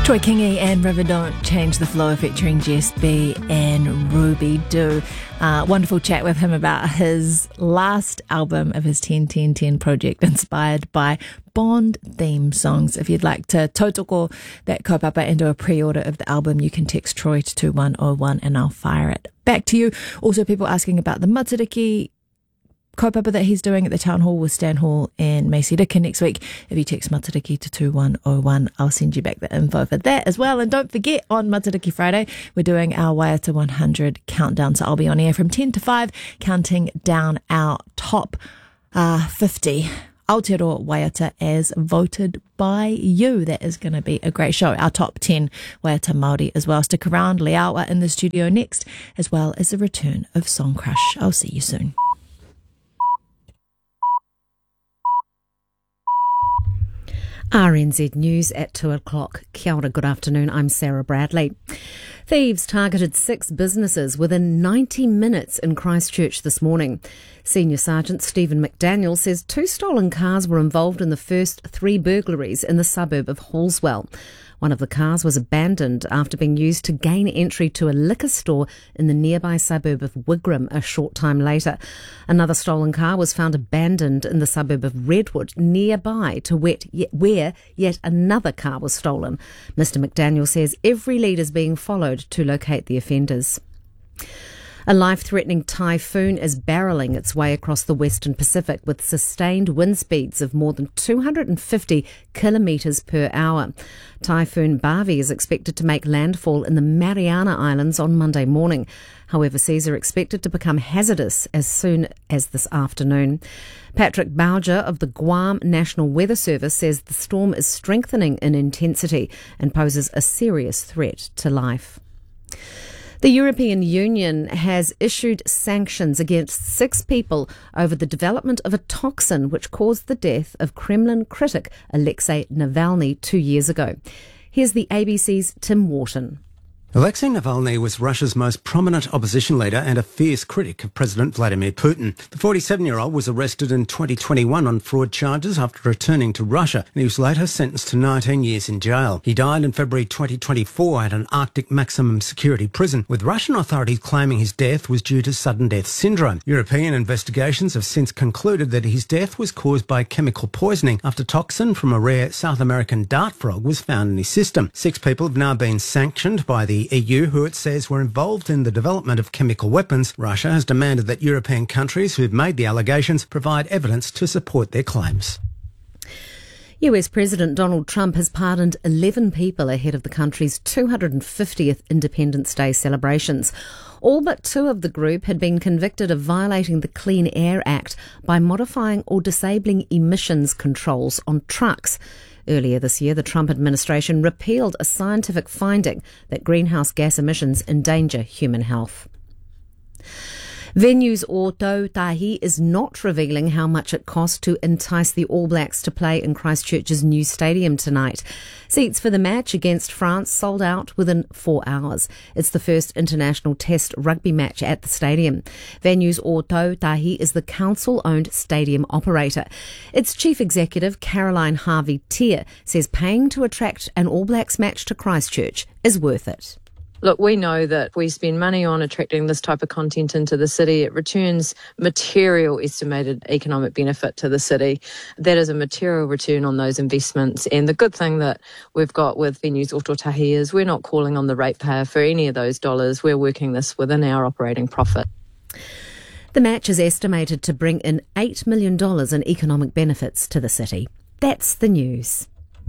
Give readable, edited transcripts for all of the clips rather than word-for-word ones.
Troy Kingi and River Don't Change the Flow featuring Jess B and Ruby Doo. Wonderful chat with him about his last album of his 10-10-10 project inspired by Bond theme songs. If you'd like to tautoko that kaupapa and do a pre-order of the album, you can text Troy to 2101 and I'll fire it back to you. Also, people asking about the Matariki kaupapa that he's doing at the Town Hall with Stan Hall and Macy Dicker next week. If you text Matariki to 2101, I'll send you back the info for that as well. And don't forget, on Matariki Friday, we're doing our Waiata 100 countdown. So I'll be on air from 10 to 5, counting down our top 50 Aotearoa Waiata as voted by you. That is going to be a great show. Our top 10 Waiata Māori as well. Stick around, Leawa in the studio next, as well as the return of Song Crush. I'll see you soon. RNZ News at 2 o'clock. Kia ora, good afternoon. I'm Sarah Bradley. Thieves targeted 6 businesses within 90 minutes in Christchurch this morning. Senior Sergeant Stephen McDaniel says 2 stolen cars were involved in the first 3 burglaries in the suburb of Halswell. One of the cars was abandoned after being used to gain entry to a liquor store in the nearby suburb of Wigram a short time later. Another stolen car was found abandoned in the suburb of Redwood, nearby to where yet another car was stolen. Mr McDaniel says every lead is being followed to locate the offenders. A life-threatening typhoon is barrelling its way across the Western Pacific with sustained wind speeds of more than 250 kilometres per hour. Typhoon Bavi is expected to make landfall in the Mariana Islands on Monday morning. However, seas are expected to become hazardous as soon as this afternoon. Patrick Bowger of the Guam National Weather Service says the storm is strengthening in intensity and poses a serious threat to life. The European Union has issued sanctions against 6 people over the development of a toxin which caused the death of Kremlin critic Alexei Navalny 2 years ago. Here's the ABC's Tim Wharton. Alexei Navalny was Russia's most prominent opposition leader and a fierce critic of President Vladimir Putin. The 47-year-old was arrested in 2021 on fraud charges after returning to Russia, and he was later sentenced to 19 years in jail. He died in February 2024 at an Arctic maximum security prison, with Russian authorities claiming his death was due to sudden death syndrome. European investigations have since concluded that his death was caused by chemical poisoning after toxin from a rare South American dart frog was found in his system. 6 people have now been sanctioned by the EU, who it says were involved in the development of chemical weapons. Russia has demanded that European countries who've made the allegations provide evidence to support their claims. US President Donald Trump has pardoned 11 people ahead of the country's 250th Independence Day celebrations. All but 2 of the group had been convicted of violating the Clean Air Act by modifying or disabling emissions controls on trucks. Earlier this year, the Trump administration repealed a scientific finding that greenhouse gas emissions endanger human health. Venues Tahi is not revealing how much it cost to entice the All Blacks to play in Christchurch's new stadium tonight. Seats for the match against France sold out within 4 hours. It's the first international test rugby match at the stadium. Venues Tahi is the council-owned stadium operator. Its chief executive, Caroline Harvey-Tier, says paying to attract an All Blacks match to Christchurch is worth it. Look, we know that we spend money on attracting this type of content into the city. It returns material estimated economic benefit to the city. That is a material return on those investments. And the good thing that we've got with Venues Ototahi is we're not calling on the ratepayer for any of those dollars. We're working this within our operating profit. The match is estimated to bring in $8 million in economic benefits to the city. That's the news.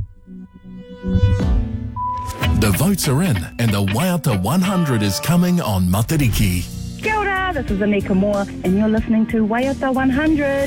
The votes are in and the Waiata 100 is coming on Matariki. Kia ora, this is Anika Moore and you're listening to Waiata 100.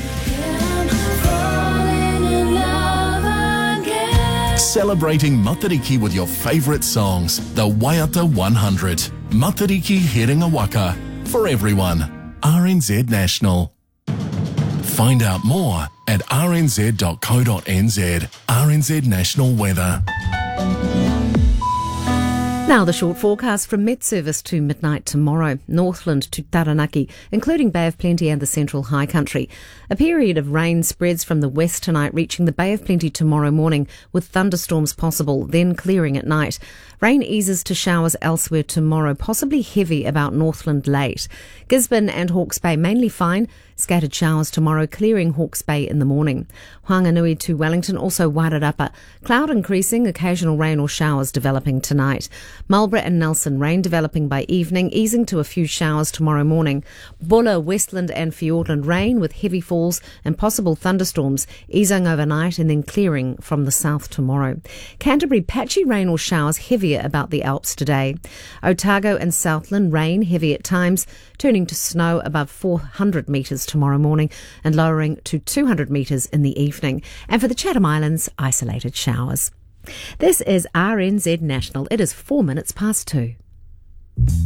Celebrating Matariki with your favourite songs, the Waiata 100. Matariki Heringa Waka. For everyone. RNZ National. Find out more at rnz.co.nz. RNZ National Weather. Now the short forecast from Met Service to midnight tomorrow. Northland to Taranaki, including Bay of Plenty and the Central High Country. A period of rain spreads from the west tonight, reaching the Bay of Plenty tomorrow morning, with thunderstorms possible, then clearing at night. Rain eases to showers elsewhere tomorrow, possibly heavy about Northland late. Gisborne and Hawke's Bay mainly fine. Scattered showers tomorrow, clearing Hawke's Bay in the morning. Whanganui to Wellington, also Wairarapa. Cloud increasing, occasional rain or showers developing tonight. Marlborough and Nelson, rain developing by evening, easing to a few showers tomorrow morning. Bulla, Westland and Fiordland, rain with heavy falls and possible thunderstorms, easing overnight and then clearing from the south tomorrow. Canterbury, patchy rain or showers, heavier about the Alps today. Otago and Southland, rain heavy at times, turning to snow above 400 metres tomorrow morning and lowering to 200 metres in the evening. And for the Chatham Islands, isolated showers. This is RNZ National. It is 4 minutes past 2.